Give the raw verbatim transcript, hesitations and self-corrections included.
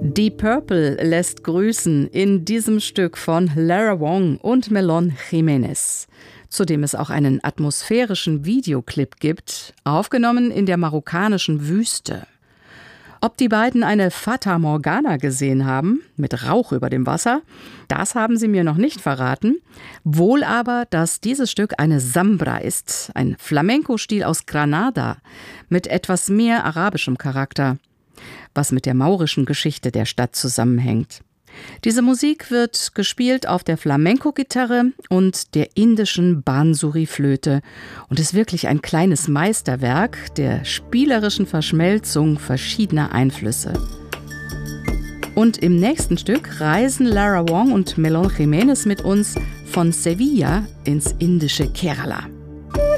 Deep Purple lässt grüßen in diesem Stück von Lara Wong und Melon Jiménez, zu dem es auch einen atmosphärischen Videoclip gibt, aufgenommen in der marokkanischen Wüste. Ob die beiden eine Fata Morgana gesehen haben, mit Rauch über dem Wasser, das haben sie mir noch nicht verraten. Wohl aber, dass dieses Stück eine Sambra ist, ein Flamenco-Stil aus Granada mit etwas mehr arabischem Charakter, was mit der maurischen Geschichte der Stadt zusammenhängt. Diese Musik wird gespielt auf der Flamenco-Gitarre und der indischen Bansuri-Flöte und ist wirklich ein kleines Meisterwerk der spielerischen Verschmelzung verschiedener Einflüsse. Und im nächsten Stück reisen Lara Wong und Melon Jiménez mit uns von Sevilla ins indische Kerala.